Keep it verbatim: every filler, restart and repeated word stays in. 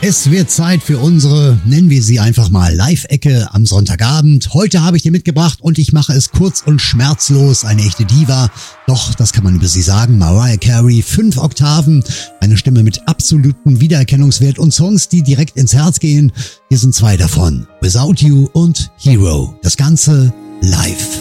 Es wird Zeit für unsere, nennen wir sie einfach mal, Live-Ecke am Sonntagabend. Heute habe ich dir mitgebracht und ich mache es kurz und schmerzlos, eine echte Diva. Doch, das kann man über sie sagen, Mariah Carey, fünf Oktaven, eine Stimme mit absolutem Wiedererkennungswert und Songs, die direkt ins Herz gehen. Hier sind zwei davon, Without You und Hero. Das Ganze live.